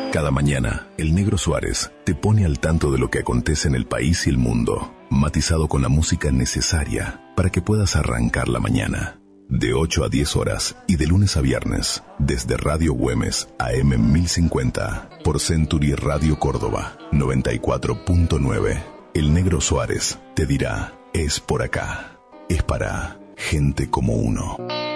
Cada mañana, el Negro Suárez te pone al tanto de lo que acontece en el país y el mundo, matizado con la música necesaria para que puedas arrancar la mañana. De 8 a 10 horas y de lunes a viernes, desde Radio Güemes AM 1050, por Century Radio Córdoba 94.9. El Negro Suárez te dirá, es por acá, es para gente como uno.